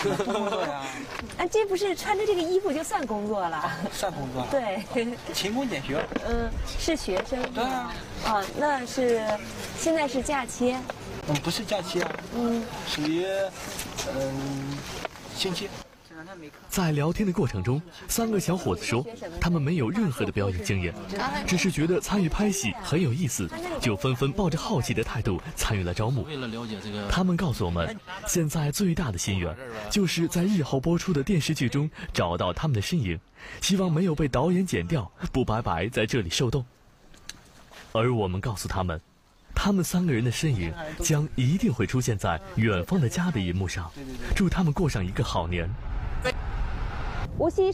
不工作呀。 啊，这不是穿着这个衣服就算工作了？ 算工作。 对。 勤工俭学。 是学生。 对啊。 啊，那是现在是假期。 不是假期啊。属于星期。 在聊天的过程中，3个小伙子说，他们没有任何的表演经验，只是觉得参与拍戏很有意思，就纷纷抱着好奇的态度参与了招募。 为了了解这个， 他们告诉我们，现在最大的心愿就是在日后播出的电视剧中找到他们的身影，希望没有被导演剪掉，不白白在这里受冻。而我们告诉他们，他们3个人的身影将一定会出现在远方的家的银幕上，祝他们过上一个好年。 无锡